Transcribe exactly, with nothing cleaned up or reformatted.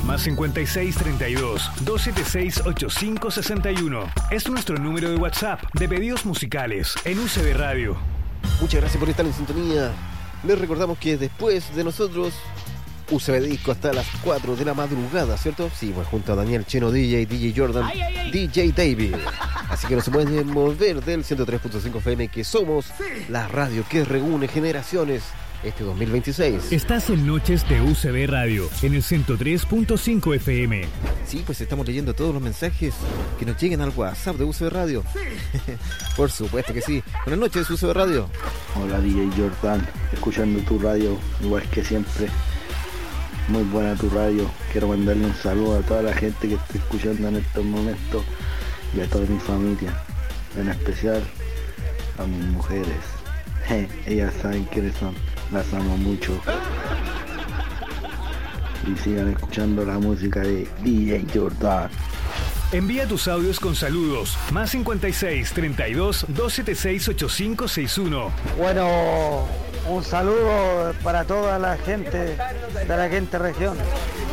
Más cincuenta y seis treinta y dos, doscientos setenta y seis, ochenta y cinco sesenta y uno. Es nuestro número de WhatsApp de pedidos musicales en U C B Radio. Muchas gracias por estar en sintonía. Les recordamos que después de nosotros, U C B Disco hasta las cuatro de la madrugada, ¿cierto? Sí, pues junto a Daniel Cheno D J, D J Jordan, ay, ay, ay. D J David. Así que no se pueden mover del ciento tres punto cinco F M, que somos la radio que reúne generaciones este dos mil veintiséis. Estás en Noches de U C B Radio, en el ciento tres punto cinco F M. Sí, pues estamos leyendo todos los mensajes que nos lleguen al WhatsApp de U C B Radio. Por supuesto que sí. Buenas noches, U C B Radio. Hola, D J Jordan, escuchando tu radio, igual que siempre. Muy buena tu radio. Quiero mandarle un saludo a toda la gente que está escuchando en estos momentos y a toda mi familia, en especial a mis mujeres. Hey, ellas saben quiénes son, las amo mucho. Y sigan escuchando la música de D J Jordan. Envía tus audios con saludos. Más cincuenta y seis treinta y dos, doscientos setenta y seis, ochenta y cinco sesenta y uno. Bueno, un saludo para toda la gente de la quinta región.